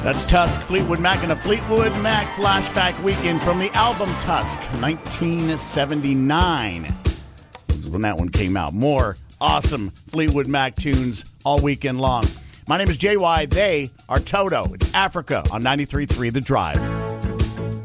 That's Tusk, Fleetwood Mac, and a Fleetwood Mac flashback weekend from the album Tusk, 1979. This is when that one came out. More awesome Fleetwood Mac tunes all weekend long. My name is JY. They are Toto. It's Africa on 93.3 The Drive.